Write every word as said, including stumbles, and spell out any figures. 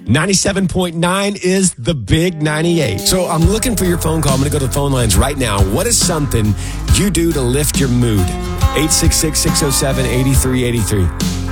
ninety-seven point nine is the big ninety-eight. So I'm looking for your phone call. I'm going to go to the phone lines right now. What is something you do to lift your mood? eight six six, six oh seven, eight three eight three.